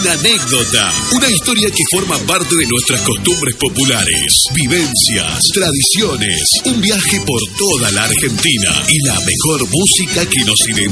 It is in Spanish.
una anécdota, una historia que forma parte de nuestras costumbres populares, vivencias, tradiciones, un viaje por toda la Argentina y la mejor música que nos identifica